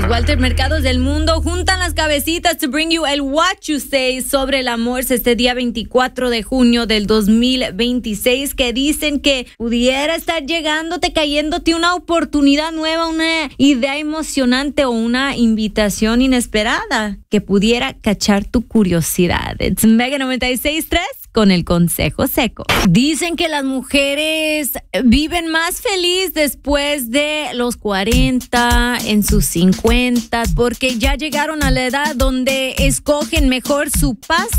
Walter Mercados del Mundo juntan las cabecitas to bring you el What You Say sobre el amor este día 24 de junio del 2026, que dicen que pudiera estar cayéndote una oportunidad nueva, una idea emocionante o una invitación inesperada que pudiera cachar tu curiosidad. It's Mega 96.3 con el consejo seco. Dicen que las mujeres viven más feliz después de los 40, en sus 50, porque ya llegaron a la edad donde escogen mejor su paz